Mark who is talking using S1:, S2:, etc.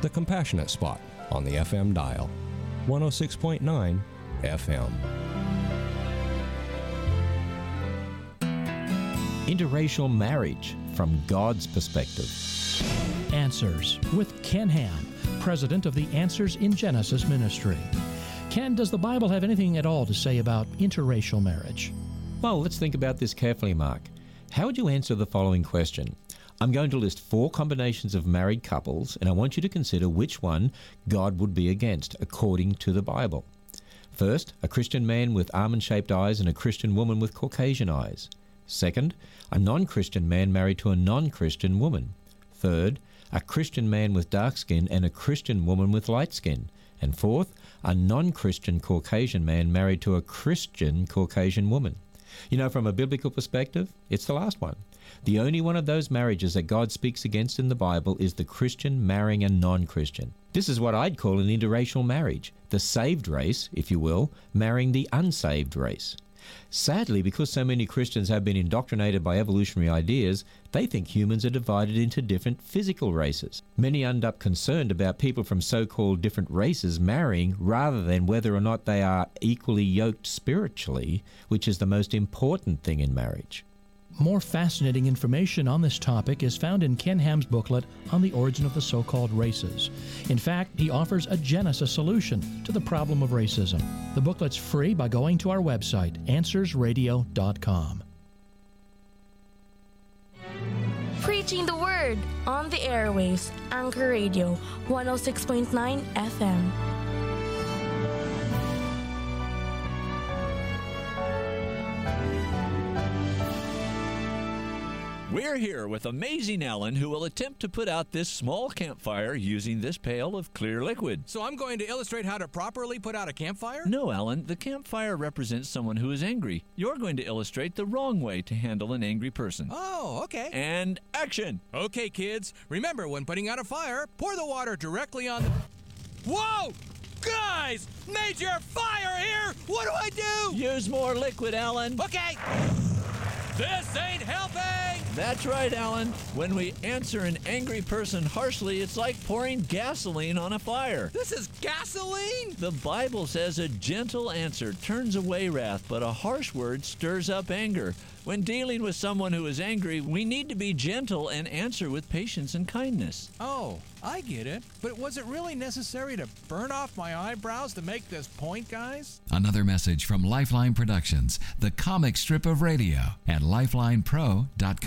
S1: The Compassionate Spot on the FM dial, 106.9 FM.
S2: Interracial marriage from God's perspective.
S3: Answers with Ken Ham, president of the Answers in Genesis Ministry. Ken, does the Bible have anything at all to say about interracial marriage?
S2: Well, let's think about this carefully, Mark. How would you answer the following question? I'm going to list 4 combinations of married couples, and I want you to consider which one God would be against according to the Bible. First, a Christian man with almond-shaped eyes and a Christian woman with Caucasian eyes. Second, a non-Christian man married to a non-Christian woman. Third, a Christian man with dark skin and a Christian woman with light skin. And fourth, a non-Christian Caucasian man married to a Christian Caucasian woman. You know, from a biblical perspective, it's the last one. The only one of those marriages that God speaks against in the Bible is the Christian marrying a non-Christian. This is what I'd call an interracial marriage. The saved race, if you will, marrying the unsaved race. Sadly, because so many Christians have been indoctrinated by evolutionary ideas, they think humans are divided into different physical races. Many end up concerned about people from so-called different races marrying rather than whether or not they are equally yoked spiritually, which is the most important thing in marriage.
S3: More fascinating information on this topic is found in Ken Ham's booklet on the origin of the so-called races. In fact, he offers a Genesis solution to the problem of racism. The booklet's free by going to our website, AnswersRadio.com.
S4: Preaching the Word on the airwaves, Anchor Radio, 106.9 FM.
S5: We're here with Amazing Ellen, who will attempt to put out this small campfire using this pail of clear liquid.
S6: So I'm going to illustrate how to properly put out a campfire?
S5: No, Ellen, the campfire represents someone who is angry. You're going to illustrate the wrong way to handle an angry person.
S6: Oh, okay.
S5: And action!
S6: Okay, kids, remember when putting out a fire, pour the water directly on the... Whoa! Guys! Major fire here! What do I do?
S5: Use more liquid, Alan.
S6: Okay! This ain't helping!
S5: That's right, Alan. When we answer an angry person harshly, it's like pouring gasoline on a fire.
S6: This is gasoline?
S5: The Bible says a gentle answer turns away wrath, but a harsh word stirs up anger. When dealing with someone who is angry, we need to be gentle and answer with patience and kindness.
S6: Oh, I get it. But was it really necessary to burn off my eyebrows to make this point, guys?
S7: Another message from Lifeline Productions, the comic strip of radio, at lifelinepro.com.